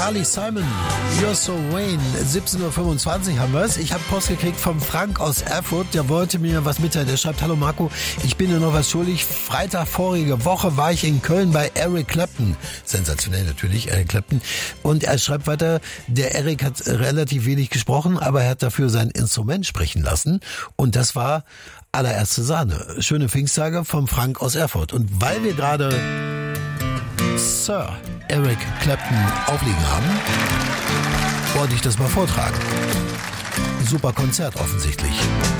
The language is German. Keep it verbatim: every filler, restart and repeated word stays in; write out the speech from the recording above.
Carly Simon, You're So Vain, siebzehn Uhr fünfundzwanzig haben wir es. Ich habe Post gekriegt vom Frank aus Erfurt, der wollte mir was mitteilen. Der schreibt, hallo Marco, ich bin dir noch was schuldig. Freitag vorige Woche war ich in Köln bei Eric Clapton. Sensationell natürlich, Eric Clapton. Und er schreibt weiter, der Eric hat relativ wenig gesprochen, aber er hat dafür sein Instrument sprechen lassen. Und das war allererste Sahne. Schöne Pfingsttage vom Frank aus Erfurt. Und weil wir gerade Sir Eric Clapton aufliegen haben, wollte ich das mal vortragen. Super Konzert offensichtlich.